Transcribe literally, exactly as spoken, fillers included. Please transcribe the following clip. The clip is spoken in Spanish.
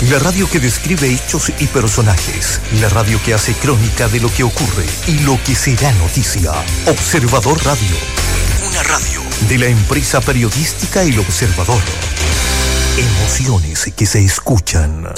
La radio que describe hechos y personajes. La radio que hace crónica de lo que ocurre y lo que será noticia. Observador Radio. Una radio de la empresa periodística El Observador. Emociones que se escuchan.